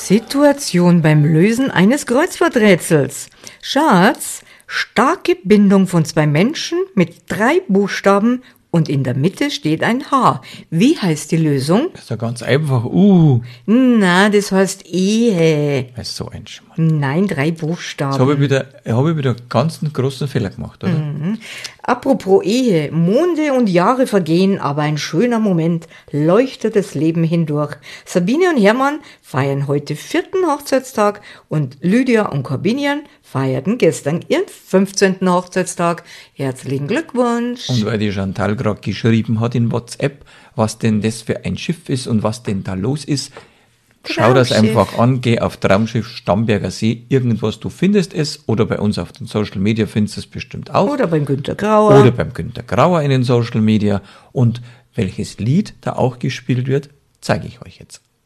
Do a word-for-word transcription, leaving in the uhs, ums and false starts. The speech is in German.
Situation beim Lösen eines Kreuzworträtsels. Schatz, starke Bindung von zwei Menschen mit drei Buchstaben und in der Mitte steht ein H. Wie heißt die Lösung? Das ist ja ganz einfach. Uh. Na, das heißt Ehe. Das ist so ein Schmarrn. Nein, drei Buchstaben. Jetzt habe ich wieder, habe ich wieder ganz einen großen Fehler gemacht, oder? Mhm. Apropos Ehe, Monde und Jahre vergehen, aber ein schöner Moment leuchtet das Leben hindurch. Sabine und Hermann feiern heute vierten Hochzeitstag und Lydia und Corbinian feierten gestern ihren fünfzehnten Hochzeitstag. Herzlichen Glückwunsch. Und weil die Chantal gerade geschrieben hat in WhatsApp, was denn das für ein Schiff ist und was denn da los ist, schau das einfach an, geh auf Traumschiff Starnberger See, irgendwas, du findest es, oder bei uns auf den Social Media findest du es bestimmt auch. Oder beim Günter Grauer. Oder beim Günter Grauer in den Social Media. Und welches Lied da auch gespielt wird, zeige ich euch jetzt.